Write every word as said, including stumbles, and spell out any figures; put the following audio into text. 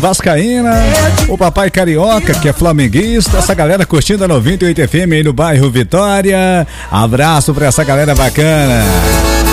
vascaína, o papai carioca, que é flamenguista, essa galera curtindo a noventa e oito F M aí no bairro Vitória. Abraço pra essa galera bacana.